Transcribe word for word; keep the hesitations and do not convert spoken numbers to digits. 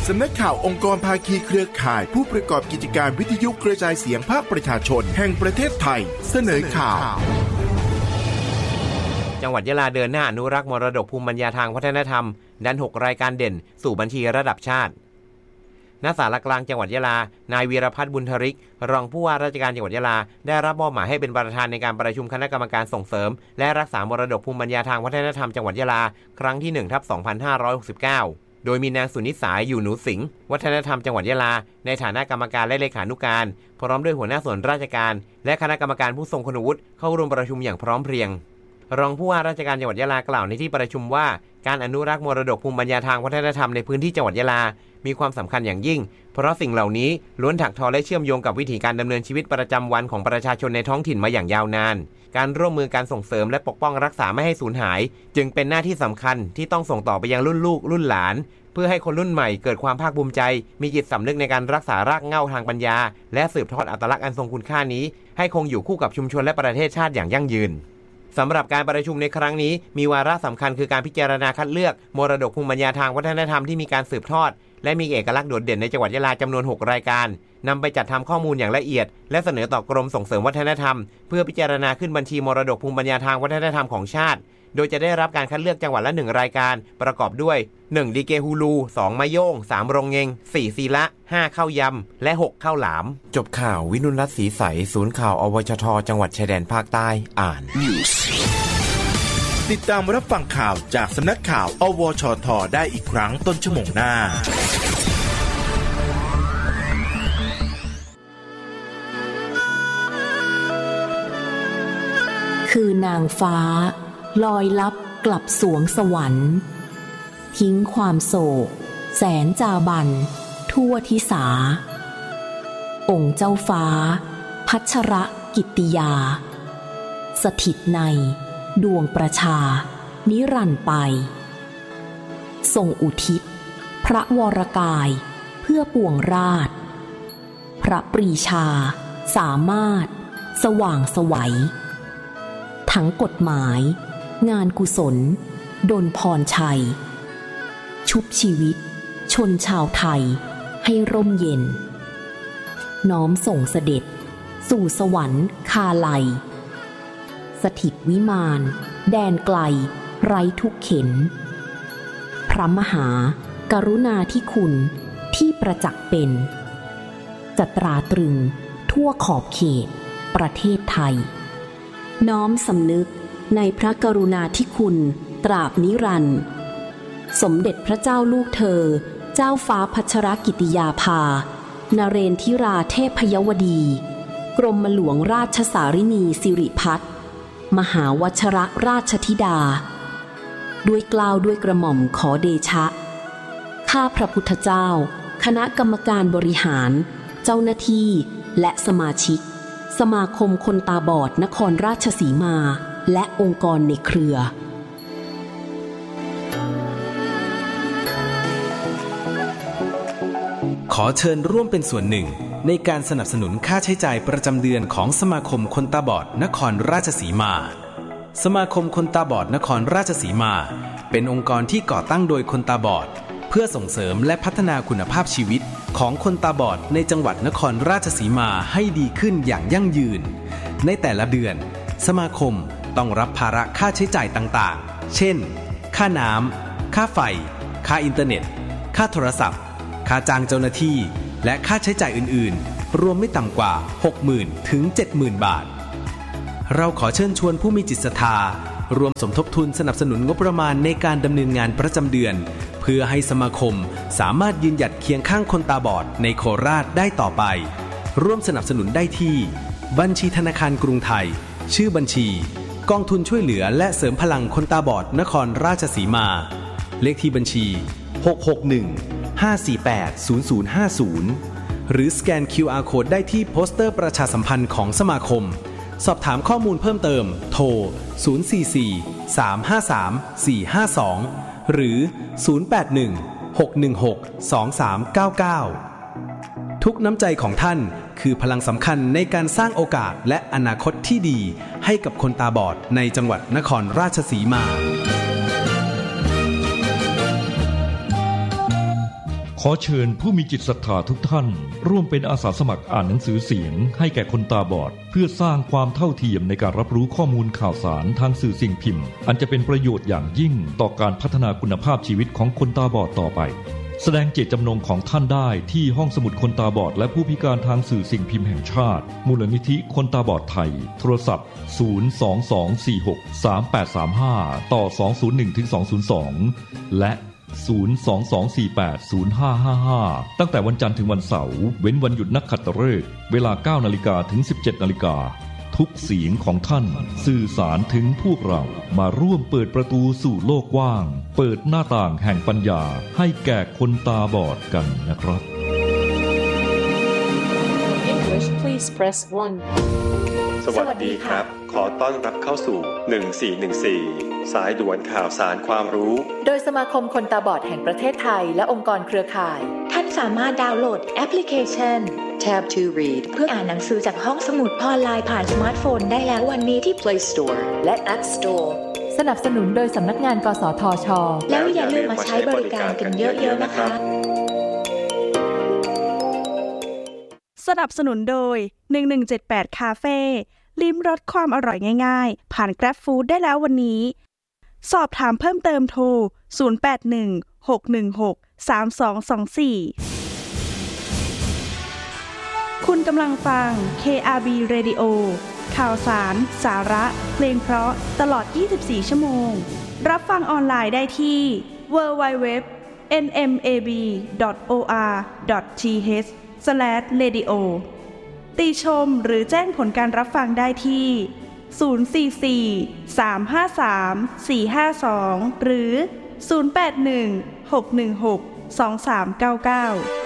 สำนักข่าวองค์กรภาคีเครือข่ายผู้ประกอบกิจการวิทยุกระจายเสียงภาคประชาชนแห่งประเทศไทยเสนอข่าวจังหวัดยะลาเดินหน้าอนุรักษ์มรดกภูมิปัญญาทางวัฒนธรรมดันหกรายการเด่นสู่บัญชีระดับชาติณศาลากลางจังหวัดยะลานายวีรพัฒน์บุญธริกรองผู้ว่าราชการจังหวัดยะลาได้รับมอบหมายให้เป็นประธานในการประชุมคณะกรรมการส่งเสริมและรักษามรดกภูมิปัญญาทางวัฒนธรรมจังหวัดยะลาครั้งที่ หนึ่งทับสองพันห้าร้อยหกสิบเก้า โดยมีนางสุนิสาอยู่หนูสิงห์วัฒนธรรมจังหวัดยะลาในฐานะกรรมการและเลขานุการพร้อมด้วยหัวหน้าส่วนราชการและคณะกรรมการผู้ทรงคุณวุฒิเข้าร่วมประชุมอย่างพร้อมเพรียงรองผู้ว่าราชการจังหวัดยะลากล่าวในที่ประชุมว่าการอนุรักษ์มรดกภูมิปัญญาทางวัฒนธรรมในพื้นที่จังหวัดยะลามีความสำคัญอย่างยิ่งเพราะสิ่งเหล่านี้ล้วนถักทอและเชื่อมโยงกับวิถีการดำเนินชีวิตประจำวันของประชาชนในท้องถิ่นมาอย่างยาวนานการร่วมมือการส่งเสริมและปกป้องรักษาไม่ให้สูญหายจึงเป็นหน้าที่สำคัญที่ต้องส่งต่อไปยังรุ่นลูกรุ่นหลานเพื่อให้คนรุ่นใหม่เกิดความภาคภูมิใจมีจิตสำนึกในการรักษารากเหง้าทางปัญญาและสืบทอดอัตลักษณ์อันทรงคุณค่านี้ให้คงอยู่คู่กับชุมชนและประเทศชาติอย่างยั่งยืนสำหรับการประชุมในครั้งนี้มีวาระสำคัญคือการพิจารณาคัดเลือกมรดกภูมิปัญญาทางวัฒนธรรมที่มีการสืบทอดและมีเอกลักษณ์โดดเด่นในจังหวัดยะลาจำนวนหกรายการนำไปจัดทำข้อมูลอย่างละเอียดและเสนอต่อกรมส่งเสริมวัฒนธรรมเพื่อพิจารณาขึ้นบัญชีมรดกภูมิปัญญาทางวัฒนธรรมของชาติโดยจะได้รับการคัดเลือกจังหวัดละหนึ่งรายการประกอบด้วยหนึ่งดีเกฮูลูสองมะโย่งสามรงเงงสี่ซีละห้าข้าวยำและหกข้าวหลามจบข่าววินุรัตน์ศรีใสศูนย์ข่าวอวชทจังหวัดชายแดนภาคใต้อ่านติดตามรับฟังข่าวจากสำนักข่าวอวชทได้อีกครั้งต้นชั่วโมงหน้าคือนางฟ้าลอยลับกลับสวงสวรรค์ทิ้งความโศกแสนจาบันทั่วทิสาองค์เจ้าฟ้าพัชรกิตติยาสถิตในดวงประชานิรันดร์ไปทรงอุทิศพระวรกายเพื่อปวงราชพระปรีชาสามารถสว่างไสวทั้งกฎหมายงานกุศลดลพรชัยชุบชีวิตชนชาวไทยให้ร่มเย็นน้อมส่งเสด็จสู่สวรรค์คาลัยสถิตวิมานแดนไกลไร้ทุกเข็ญพระมหากรุณาธิคุณที่ประจักษ์เป็นจะตราตรึงทั่วขอบเขตประเทศไทยน้อมสำนึกในพระกรุณาธิคุณตราบนิรันดร์สมเด็จพระเจ้าลูกเธอเจ้าฟ้าพัชรกิติยาภานเรนทิราเทพยวดีกรมหลวงราชสารินีสิริพัฒน์มหาวชรราชธิดาด้วยเกล้าด้วยกระหม่อมขอเดชะข้าพระพุทธเจ้าคณะกรรมการบริหารเจ้าหน้าที่และสมาชิกสมาคมคนตาบอดนครราชสีมาและองค์กรในเครือขอเชิญร่วมเป็นส่วนหนึ่งในการสนับสนุนค่าใช้จ่ายประจำเดือนของสมาคมคนตาบอดนครราชสีมาสมาคมคนตาบอดนครราชสีมาเป็นองค์กรที่ก่อตั้งโดยคนตาบอดเพื่อส่งเสริมและพัฒนาคุณภาพชีวิตของคนตาบอดในจังหวัดนครราชสีมาให้ดีขึ้นอย่างยั่งยืนในแต่ละเดือนสมาคมต้องรับภาระค่าใช้จ่ายต่างๆเช่นค่าน้ำค่าไฟค่าอินเทอร์เน็ตค่าโทรศัพท์ค่าจ้างเจ้าหน้าที่และค่าใช้จ่ายอื่นๆรวมไม่ต่ำกว่า หกหมื่น ถึง เจ็ดหมื่น บาทเราขอเชิญชวนผู้มีจิตศรัทธารวมสมทบทุนสนับสนุนงบประมาณในการดำเนินงานประจำเดือนเพื่อให้สมาคมสามารถยืนหยัดเคียงข้างคนตาบอดในโคราชได้ต่อไปร่วมสนับสนุนได้ที่บัญชีธนาคารกรุงไทยชื่อบัญชีกองทุนช่วยเหลือและเสริมพลังคนตาบอดนครราชสีมาเลขที่บัญชีหก หก หนึ่ง ห้า สี่ แปด ศูนย์ ศูนย์ ห้า ศูนย์หรือสแกน คิว อาร์ Code ได้ที่โปสเตอร์ประชาสัมพันธ์ของสมาคมสอบถามข้อมูลเพิ่มเติมโทรศูนย์ สี่ สี่ สาม ห้า สาม สี่ ห้า สองหรือศูนย์ แปด หนึ่ง หก หนึ่ง หก สอง สาม เก้า เก้าทุกน้ำใจของท่านคือพลังสำคัญในการสร้างโอกาสและอนาคตที่ดีให้กับคนตาบอดในจังหวัดนครราชสีมาขขอเชิญผู้มีจิตศรัทธาทุกท่านร่วมเป็นอาสาสมัครอ่านหนังสือเสียงให้แก่คนตาบอดเพื่อสร้างความเท่าเทียมในการรับรู้ข้อมูลข่าวสารทางสื่อสิ่งพิมพ์อันจะเป็นประโยชน์อย่างยิ่งต่อการพัฒนาคุณภาพชีวิตของคนตาบอดต่อไปแสดงเจตจำนงของท่านได้ที่ห้องสมุดคนตาบอดและผู้พิการทางสื่อสิ่งพิมพ์แห่งชาติมูลนิธิคนตาบอดไทยโทรศัพท์ศูนย์ สอง สอง สี่ หก สาม แปด สาม ห้าต่อสอง ศูนย์ หนึ่ง ถึง สอง ศูนย์ สองและศูนย์ สอง สอง สี่ แปด ศูนย์ ห้า ห้า ห้าตั้งแต่วันจันทร์ถึงวันเสาร์เว้นวันหยุดนักขัตฤกษ์เวลา เก้านาฬิกา ถึง สิบเจ็ดนาฬิกาทุกเสียงของท่านสื่อสารถึงพวกเรามาร่วมเปิดประตูสู่โลกกว้างเปิดหน้าต่างแห่งปัญญาให้แก่คนตาบอดกันนะครับ English please press one สวัสดีครับขอต้อนรับเข้าสู่หนึ่งสี่หนึ่งสี่สายด่วนข่าวสารความรู้โดยสมาคมคนตาบอดแห่งประเทศไทยและองค์กรเครือข่ายท่านสามารถดาวน์โหลดแอปพลิเคชัน Tab to Read เพื่ออ่านหนังสือจากห้องสมุดออนไลน์ผ่านสมาร์ทโฟนได้แล้ววันนี้ที่ Play Store และ App Store สนับสนุนโดยสำนักงานกสทช. แล้วอย่าลืมมาใช้บริการกันเยอะๆนะคะสนับสนุนโดยหนึ่งหนึ่งเจ็ดแปดคาเฟ่ลิ้มรสความอร่อยง่ายๆผ่าน Grab Food ได้แล้ววันนี้สอบถามเพิ่มเติมโทรศูนย์ แปด หนึ่ง หก หนึ่ง หก สาม สอง สอง สี่คุณกำลังฟัง เค อาร์ บี Radio ข่าวสาร สาระเพลงเพราะตลอดยี่สิบสี่ชั่วโมงรับฟังออนไลน์ได้ที่ ดับเบิลยู ดับเบิลยู ดับเบิลยู ดอท เอ็น เอ็ม เอ บี ดอท โอ อาร์ ดอท ที เอช สแลช เรดิโอ ติชมหรือแจ้งผลการรับฟังได้ที่ศูนย์ สี่ สี่ สาม ห้า สาม สี่ ห้า สองหรือศูนย์ แปด หนึ่ง หก หนึ่ง หก สอง สาม เก้า เก้า